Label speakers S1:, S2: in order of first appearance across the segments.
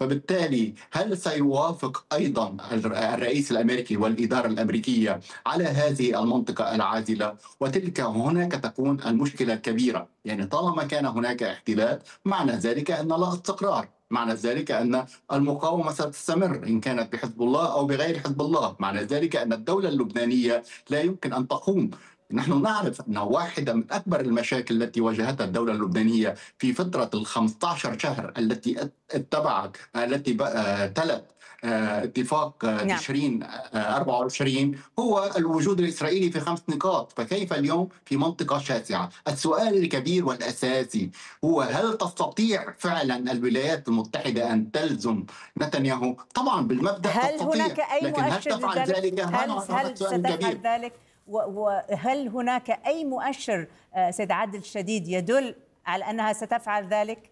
S1: فبالتالي هل سيوافق أيضا الرئيس الأمريكي والإدارة الأمريكية على هذه المنطقة العازلة؟ وتلك هناك تكون المشكلة الكبيرة. يعني طالما كان هناك احتلال، معنى ذلك أن لا استقرار، معنى ذلك أن المقاومة ستستمر إن كانت بحزب الله أو بغير حزب الله، معنى ذلك أن الدولة اللبنانية لا يمكن أن تقوم. نحن نعرف أن واحدة من أكبر المشاكل التي واجهتها الدولة اللبنانية في فترة ال 15 شهر التي اتبعت، التي تلت اتفاق
S2: نعم.
S1: تشرين 24، هو الوجود الإسرائيلي في 5 نقاط. فكيف اليوم في منطقة شاسعة؟ السؤال الكبير والأساسي هو: هل تستطيع فعلا الولايات المتحدة أن تلزم نتنياهو؟ طبعا بالمبدأ
S2: هل
S1: تستطيع،
S2: هناك أي
S1: لكن هل
S2: مؤشر
S1: تفعل
S2: لذلك؟
S1: ذلك؟ هذا
S2: هل
S1: السؤال الكبير.
S2: ستفعل ذلك؟ وهل هناك أي مؤشر سيد عادل الشديد يدل على أنها ستفعل ذلك؟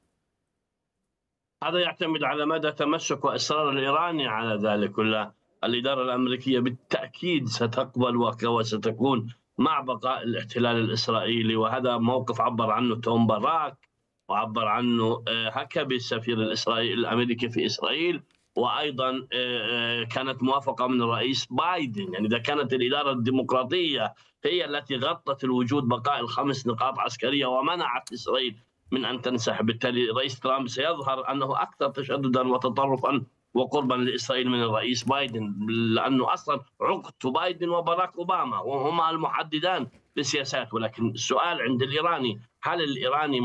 S3: هذا يعتمد على مدى تمسك وإصرار الإيراني على ذلك. ولا الإدارة الأمريكية بالتأكيد ستقبل وستكون مع بقاء الاحتلال الإسرائيلي، وهذا موقف عبر عنه توم باراك، وعبر عنه هكابي السفير الإسرائيلي الأمريكي في إسرائيل، وأيضا كانت موافقة من الرئيس بايدن. يعني إذا كانت الإدارة الديمقراطية هي التي غطت الوجود بقاء ال5 نقاط عسكرية ومنعت إسرائيل من أن تنسحب، بالتالي رئيس ترامب سيظهر أنه أكثر تشددا وتطرفا وقربا لإسرائيل من الرئيس بايدن، لأنه أصلا عقد بايدن وباراك أوباما وهما المحددان للسياسات. ولكن السؤال عند الإيراني: هل الإيراني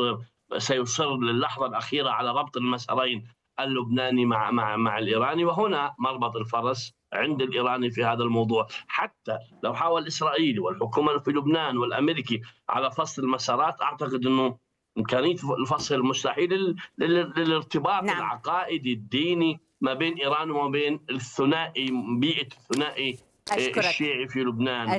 S3: سيصر للحظة الأخيرة على ربط المسارين اللبناني مع الإيراني؟ وهنا مربط الفرس عند الإيراني في هذا الموضوع. حتى لو حاول الإسرائيلي والحكومة في لبنان والأمريكي على فصل المسارات، أعتقد أنه إمكانية الفصل مستحيل للارتباط
S2: نعم.
S3: العقائدي الديني ما بين إيران وما بين الثنائي، بيئة الثنائي الشيعي في لبنان.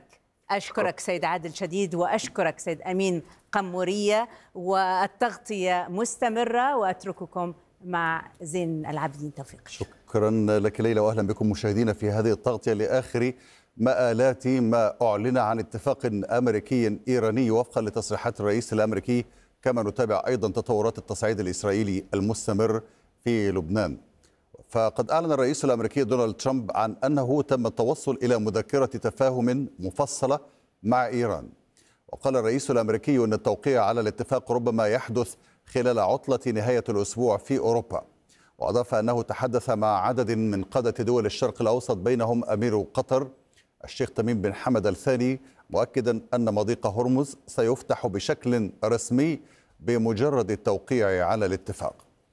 S2: أشكرك سيد عادل شديد، وأشكرك سيد أمين قمورية، والتغطية مستمرة، وأترككم مع زين العابدين توفيق.
S4: شكرا لك ليلى، وأهلا بكم مشاهدينا في هذه التغطية لآخر مآلات ما أعلن عن اتفاق أمريكي إيراني وفقا لتصريحات الرئيس الأمريكي، كما نتابع أيضا تطورات التصعيد الإسرائيلي المستمر في لبنان. فقد أعلن الرئيس الأمريكي دونالد ترامب عن أنه تم التوصل إلى مذكرة تفاهم مفصلة مع إيران. وقال الرئيس الأمريكي أن التوقيع على الاتفاق ربما يحدث خلال عطلة نهاية الأسبوع في أوروبا. وأضاف أنه تحدث مع عدد من قادة دول الشرق الأوسط بينهم أمير قطر الشيخ تميم بن حمد الثاني، مؤكدا أن مضيق هرمز سيفتح بشكل رسمي بمجرد التوقيع على الاتفاق.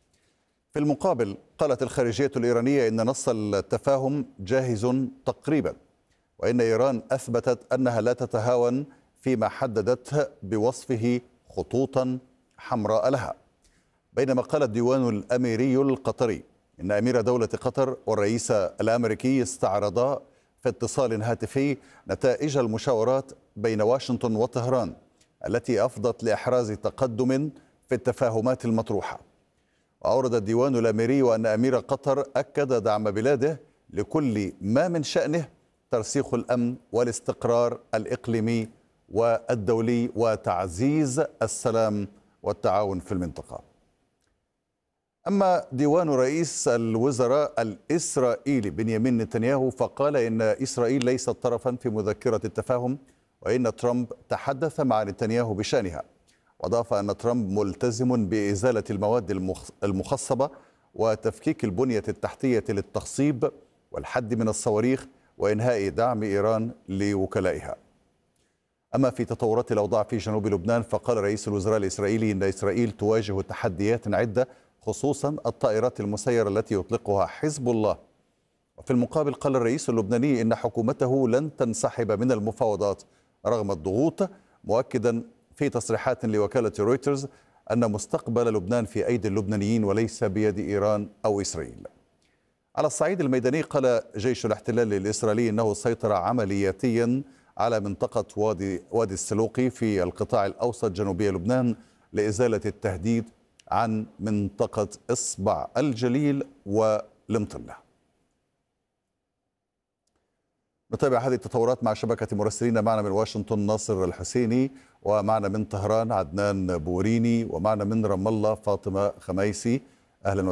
S4: في المقابل قالت الخارجية الإيرانية إن نص التفاهم جاهز تقريبا، وإن إيران أثبتت أنها لا تتهاون فيما حددته بوصفه خطوطا حمراء لها. بينما قال الديوان الأميري القطري إن أمير دولة قطر والرئيس الأمريكي استعرضا في اتصال هاتفي نتائج المشاورات بين واشنطن وطهران التي أفضت لإحراز تقدم في التفاهمات المطروحة. وأورد الديوان الأميري أن أمير قطر أكد دعم بلاده لكل ما من شأنه ترسيخ الأمن والاستقرار الإقليمي والدولي وتعزيز السلام والتعاون في المنطقة. أما ديوان رئيس الوزراء الإسرائيلي بنيامين نتنياهو فقال إن إسرائيل ليست طرفا في مذكرة التفاهم، وإن ترامب تحدث مع نتنياهو بشأنها. وأضاف أن ترامب ملتزم بإزالة المواد المخصبة وتفكيك البنية التحتية للتخصيب والحد من الصواريخ وإنهاء دعم إيران لوكلائها. أما في تطورات الأوضاع في جنوب لبنان فقال رئيس الوزراء الإسرائيلي إن إسرائيل تواجه تحديات عدة، خصوصا الطائرات المسيرة التي يطلقها حزب الله. وفي المقابل قال الرئيس اللبناني إن حكومته لن تنسحب من المفاوضات رغم الضغوط، مؤكدا في تصريحات لوكالة رويترز أن مستقبل لبنان في أيدي اللبنانيين وليس بيد إيران أو إسرائيل. على الصعيد الميداني قال جيش الاحتلال الإسرائيلي إنه سيطر عملياتيا على منطقة وادي السلوقي في القطاع الأوسط جنوبي لبنان لإزالة التهديد عن منطقة إصبع الجليل والمطلة. نتابع هذه التطورات مع شبكة مراسلين. معنا من واشنطن ناصر الحسيني، ومعنا من طهران عدنان بوريني، ومعنا من رام الله فاطمة خميسي. أهلا